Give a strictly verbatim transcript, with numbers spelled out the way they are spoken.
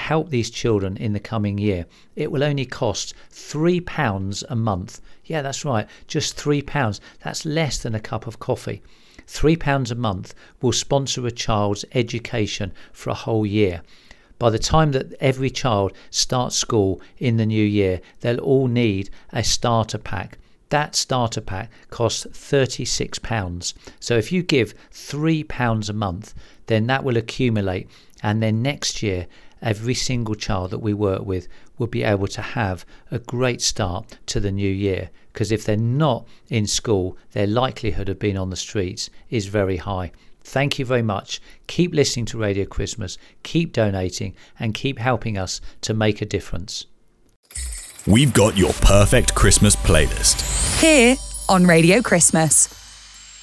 help these children in the coming year, it will only cost three pounds a month. Yeah, that's right, just three pounds. That's less than a cup of coffee. Three pounds a month will sponsor a child's education for a whole year. By the time that every child starts school in the new year, they'll all need a starter pack. That starter pack costs thirty-six pounds. So if you give three pounds a month, then that will accumulate. And then next year, every single child that we work with will be able to have a great start to the new year. Because if they're not in school, their likelihood of being on the streets is very high. Thank you very much. Keep listening to Radio Christmas, keep donating, and keep helping us to make a difference. We've got your perfect Christmas playlist here on Radio Christmas.